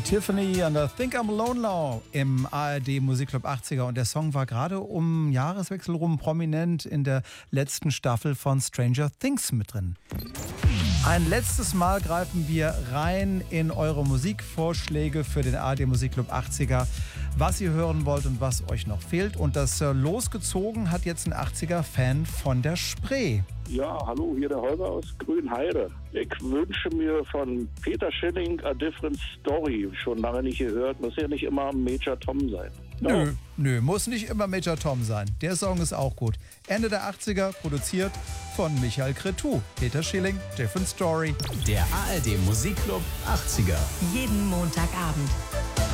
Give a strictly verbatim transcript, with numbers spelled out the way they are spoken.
Tiffany and I Think I'm Alone Now im A R D Musikclub achtziger. Und der Song war gerade um Jahreswechsel rum prominent in der letzten Staffel von Stranger Things mit drin. Ein letztes Mal greifen wir rein in eure Musikvorschläge für den A R D Musikclub achtziger, was ihr hören wollt und was euch noch fehlt. Und das äh, losgezogen hat jetzt ein achtziger-Fan von der Spree. Ja, hallo, hier der Holger aus Grünheide. Ich wünsche mir von Peter Schilling A Different Story. Schon lange nicht gehört, muss ja nicht immer Major Tom sein. No. Nö, nö, muss nicht immer Major Tom sein. Der Song ist auch gut. Ende der achtziger, produziert von Michael Cretu. Peter Schilling, Different Story. Der A R D Musikclub achtziger. Jeden Montagabend.